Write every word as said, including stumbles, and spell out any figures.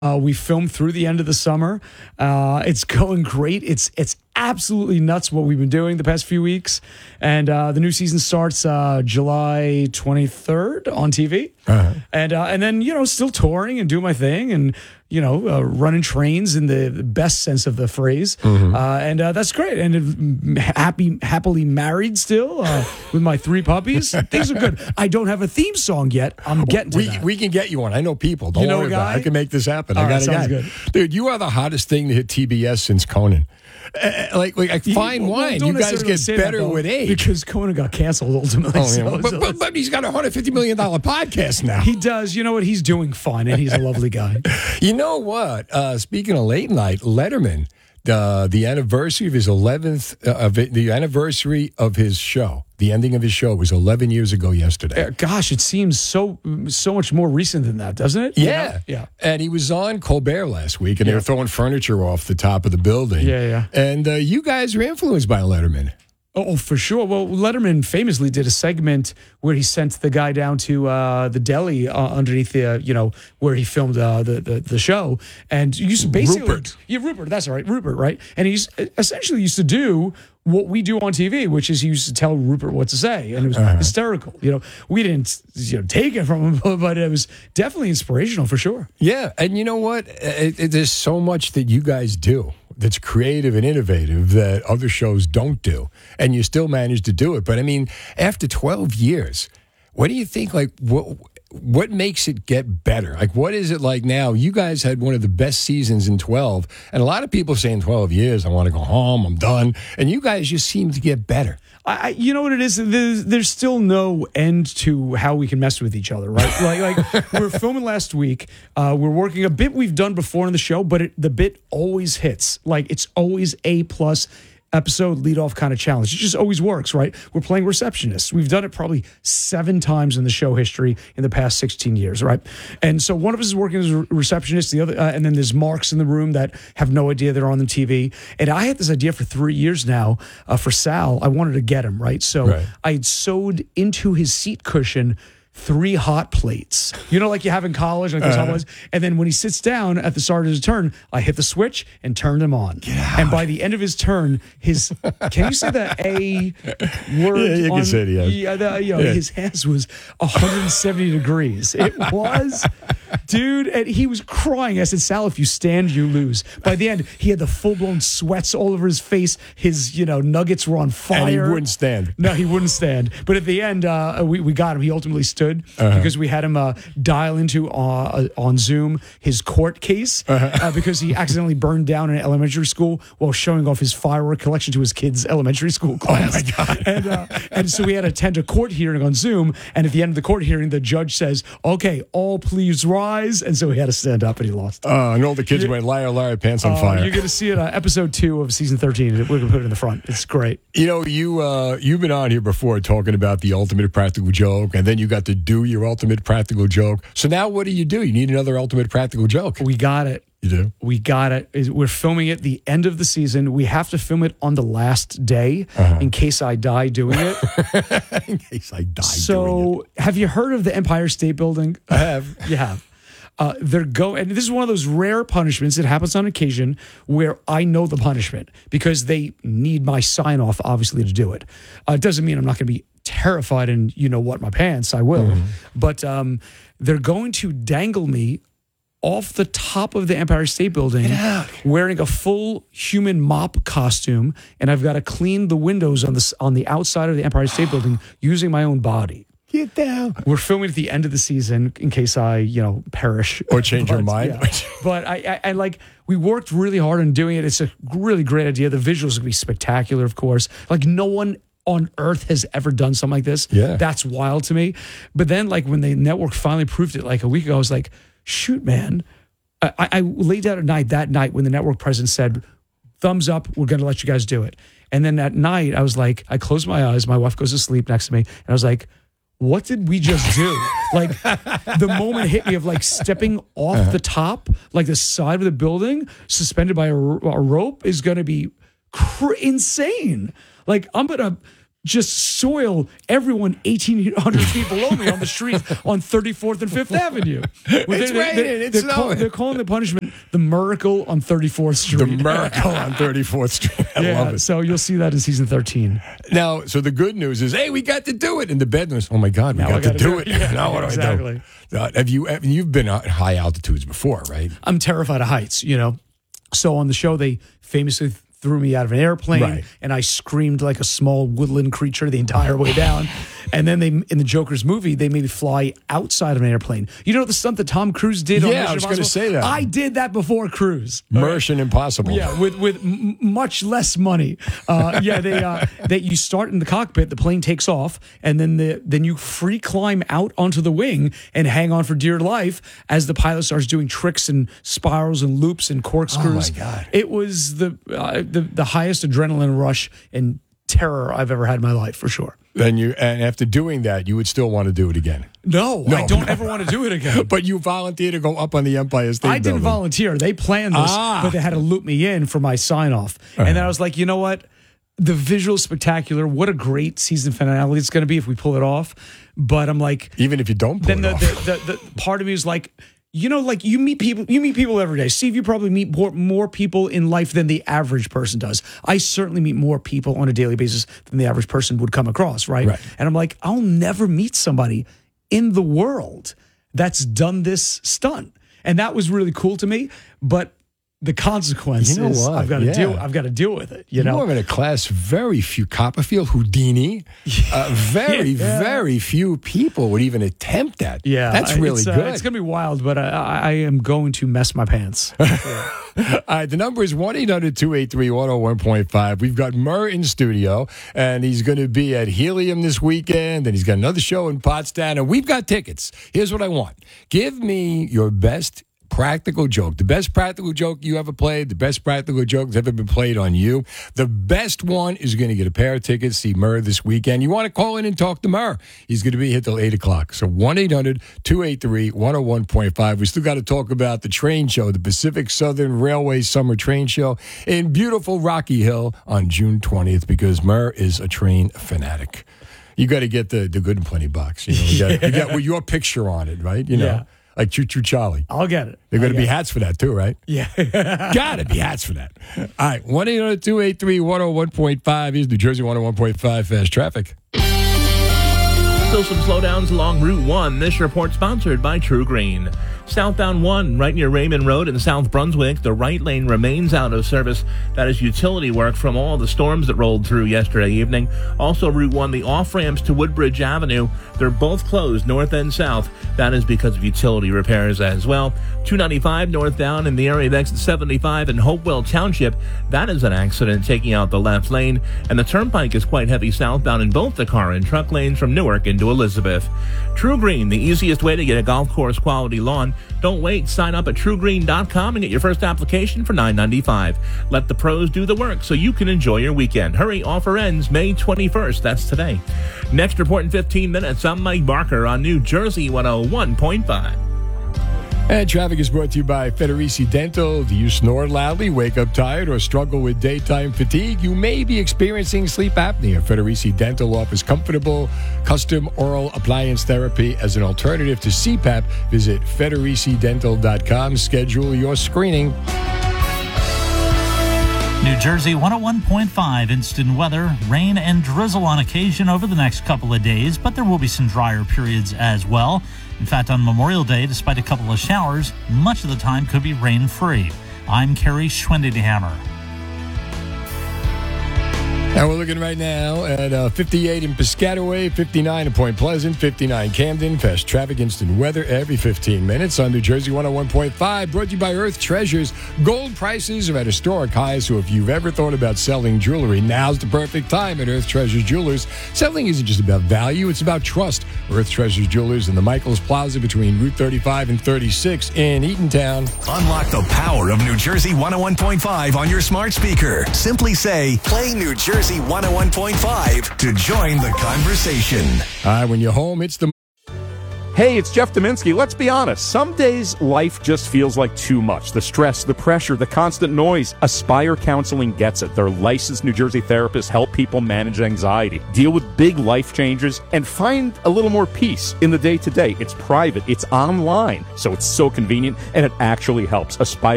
Uh, we filmed through the end of the summer. Uh, it's going great. It's it's absolutely nuts what we've been doing the past few weeks. And uh, the new season starts uh, July twenty-third on T V. Uh-huh. And uh, and then, you know, still touring and doing my thing and, you know, uh, running trains in the best sense of the phrase. Mm-hmm. Uh, and uh, that's great. And uh, happy, happily married still uh, with my three puppies. Things are good. I don't have a theme song yet. I'm getting to we, that. We can get you one. I know people. Don't you know worry about it. I can make this happen. All I got right, a sounds guy. good. Dude, you are the hottest thing to hit T B S since Conan. Uh, like, like fine well, wine. Don't You guys get better that, though, with age. Because Conan got canceled ultimately. Oh, so, yeah. but, so but, but he's got a one hundred fifty million dollars podcast now. He does. You know what? He's doing fine, and he's a lovely guy. You know what? Uh, speaking of late night, Letterman, uh, the anniversary of his eleventh, uh, of it, the anniversary of his show, the ending of his show was eleven years ago yesterday. Uh, gosh, it seems so so much more recent than that, doesn't it? Yeah. You know? Yeah. And he was on Colbert last week, and yeah. they were throwing furniture off the top of the building. Yeah, yeah. And uh, you guys were influenced by Letterman. Oh, for sure. Well, Letterman famously did a segment where he sent the guy down to uh, the deli uh, underneath the, uh, you know, where he filmed uh, the, the the show, and you used to basically, Rupert. yeah, Rupert. That's all right, Rupert, right? And he essentially used to do what we do on T V, which is he used to tell Rupert what to say, and it was uh-huh. hysterical. You know, we didn't, you know, take it from him, but it was definitely inspirational for sure. Yeah, and you know what? It, it, there's so much that you guys do that's creative and innovative that other shows don't do, and you still manage to do it. But I mean, after twelve years, what do you think? Like, what what makes it get better? Like, what is it like now? You guys had one of the best seasons in twelve, and a lot of people say in twelve years, I want to go home, I'm done, and you guys just seem to get better. I, you know what it is? There's, there's still no end to how we can mess with each other, right? like, like we were filming last week. Uh, we're working a bit we've done before in the show, but it, the bit always hits. Like, it's always A plus episode lead-off kind of challenge. It just always works, right? We're playing receptionists. We've done it probably seven times in the show history in the past sixteen years, right? And so one of us is working as a receptionist, the other, uh, and then there's marks in the room that have no idea they're on the T V. And I had this idea for three years now uh, for Sal. I wanted to get him, right? So right. I had sewed into his seat cushion three hot plates, you know, like you have in college, like those uh-huh. hot plates. And then when he sits down at the start of his turn, I hit the switch and turned him on. And by the end of his turn, his can you say the A word? Yeah, you on, can say it. Yeah, yeah, the, you know, yeah. His hands was one hundred seventy degrees. It was, dude, and he was crying. I said, Sal, if you stand, you lose. By the end, he had the full blown sweats all over his face. His, you know, nuggets were on fire. And he wouldn't stand. No, he wouldn't stand. But at the end, uh, we we got him. He ultimately stood. Uh-huh. Because we had him uh, dial into uh, on Zoom his court case uh-huh. uh, because he accidentally burned down an elementary school while showing off his firework collection to his kids' elementary school class. Oh my God! And, uh, and so we had to attend a court hearing on Zoom, and at the end of the court hearing, the judge says, "Okay, all please rise," and so he had to stand up, and he lost. Uh, and all the kids you're, went liar, liar, pants on uh, fire. You're going to see it, uh, episode two of season thirteen. We're going to put it in the front. It's great. You know, you uh, you've been on here before talking about the ultimate practical joke, and then you got to do your ultimate practical joke. So now what do you do? You need another ultimate practical joke. We got it. You do? We got it. We're filming it the end of the season. We have to film it on the last day uh-huh. in case I die doing it. In case I die so, doing it. So have you heard of the Empire State Building? I have. You have. Uh, they're go, and this is one of those rare punishments that happens on occasion where I know the punishment because they need my sign off, obviously, to do it. Uh, it doesn't mean I'm not going to be terrified and you know what my pants. I will, mm-hmm. but um, they're going to dangle me off the top of the Empire State Building wearing a full human mop costume, and I've got to clean the windows on the on the outside of the Empire State Building using my own body. Get down. We're filming at the end of the season in case I, you know, perish. Or change but, your mind. Yeah. But I, I, I like, we worked really hard on doing it. It's a really great idea. The visuals will be spectacular, of course. Like, no one on earth has ever done something like this. Yeah. That's wild to me. But then, like, when the network finally proved it, like a week ago, I was like, shoot, man. I, I laid down at night that night when the network president said, thumbs up, we're going to let you guys do it. And then at night, I was like, I closed my eyes. My wife goes to sleep next to me. And I was like, what did we just do? Like, the moment hit me of like stepping off uh-huh. the top, like the side of the building, suspended by a, a rope, is going to be cr- insane. Like, I'm going to just soil everyone eighteen hundred feet below me on the street on thirty-fourth and fifth Avenue. It's Well, they- raining, they- it's they're, call- snowing. they're calling the punishment the miracle on thirty-fourth Street. The miracle on thirty-fourth Street. I yeah, love it. so you'll see that in season thirteen. Now, so the good news is, hey, we got to do it. And the bad news, oh my God, we Now I got to gotta do do it. it. Yeah, now what do exactly. I do? Uh, have you? have- You've been at high altitudes before, right? I'm terrified of heights, you know. So on the show, they famously threw me out of an airplane, Right. and I screamed like a small woodland creature the entire way down. And then they, in the Joker's movie, they made me fly outside of an airplane. You know the stunt that Tom Cruise did? on Yeah, Mission I was gonna Impossible? say that. I did that before Cruise. Mission Impossible. Yeah, with with m- much less money. Uh, yeah, they uh, that you start in the cockpit, the plane takes off, and then the then you free climb out onto the wing and hang on for dear life as the pilot starts doing tricks and spirals and loops and corkscrews. Oh, my God. It was the uh, the the highest adrenaline rush and terror I've ever had in my life, for sure. Then you, and after doing that, you would still want to do it again. No, No, I don't no. ever want to do it again. But you volunteered to go up on the Empire State I didn't Building. volunteer. They planned this, Ah. but they had to loop me in for my sign off. And then I was like, you know what? The visual spectacular. What a great season finale it's going to be if we pull it off. But I'm like, Even if you don't pull then it the, off. the, the, the part of me is like, you know, like you meet people, you meet people every day. Steve, you probably meet more, more people in life than the average person does. I certainly meet more people on a daily basis than the average person would come across, right? Right. And I'm like, I'll never meet somebody in the world that's done this stunt. And that was really cool to me. But the consequences, You know what? I've got to Yeah. deal. I've got to deal with it. You You know, are in a class very few, Copperfield, Houdini, uh, very, Yeah. very few people would even attempt that. yeah, That's really it's, uh, good. It's gonna be wild, but I, I, I am going to mess my pants. All right, the number is one eight hundred two eight three one oh one point five. We've got Murr in studio, and he's going to be at Helium this weekend, and he's got another show in Potsdam, and we've got tickets. Here's what I want. Give me your best practical joke, the best practical joke you ever played, the best practical joke that's ever been played on you. The best one is going to get a pair of tickets, see Murr this weekend. You want to call in and talk to Murr. He's going to be here till eight o'clock. So one eight hundred two eight three one oh one point five. We still got to talk about the train show, the Pacific Southern Railway Summer Train Show in beautiful Rocky Hill on June twentieth, because Murr is a train fanatic. You got to get the, the Good and Plenty box. You know, you got, you got with your picture on it, right? You know, Yeah. like Choo Choo Charlie. I'll get it. There are going I'll to be get it. hats for that too, right? Yeah. Gotta be hats for that. All right, one eight hundred two eight three one oh one point five. Here's New Jersey one oh one point five Fast Traffic. Still some slowdowns along Route one. This report sponsored by True Green. Southbound one, right near Raymond Road in South Brunswick, the right lane remains out of service. That is utility work from all the storms that rolled through yesterday evening. Also, Route one, the off-ramps to Woodbridge Avenue, they're both closed, north and south. That is because of utility repairs as well. two ninety-five northbound in the area of exit seventy-five in Hopewell Township. That is an accident taking out the left lane. And the turnpike is quite heavy southbound in both the car and truck lanes from Newark into Elizabeth. True Green, the easiest way to get a golf course quality lawn. Don't wait. Sign up at true green dot com and get your first application for nine ninety-five. Let the pros do the work so you can enjoy your weekend. Hurry, offer ends May twenty-first. That's today. Next report in fifteen minutes. I'm Mike Barker on New Jersey one oh one point five. And traffic is brought to you by Federici Dental. Do you snore loudly, wake up tired, or struggle with daytime fatigue? You may be experiencing sleep apnea. Federici Dental offers comfortable, custom oral appliance therapy as an alternative to C PAP. Visit federici dental dot com. Schedule your screening. New Jersey one oh one point five instant weather, rain and drizzle on occasion over the next couple of days, but there will be some drier periods as well. In fact, on Memorial Day, despite a couple of showers, much of the time could be rain-free. I'm Kerry Schwendenhammer. And we're looking right now at uh, fifty-eight in Piscataway, fifty-nine in Point Pleasant, fifty-nine Camden. Fast traffic, instant weather every fifteen minutes on New Jersey one oh one point five. Brought to you by Earth Treasures. Gold prices are at historic highs, so if you've ever thought about selling jewelry, now's the perfect time at Earth Treasures Jewelers. Selling isn't just about value, it's about trust. Earth Treasures Jewelers in the Michaels Plaza between Route thirty-five and thirty-six in Eatontown. Unlock the power of New Jersey one oh one point five on your smart speaker. Simply say, play New Jersey one oh one point five to join the conversation. All right, when you're home, it's the Hey, it's Jeff Dominski. Let's be honest. Some days life just feels like too much. The stress, the pressure, the constant noise. Aspire Counseling gets it. Their licensed New Jersey therapists help people manage anxiety, deal with big life changes, and find a little more peace in the day-to-day. It's private. It's online. So it's so convenient, and it actually helps. Aspire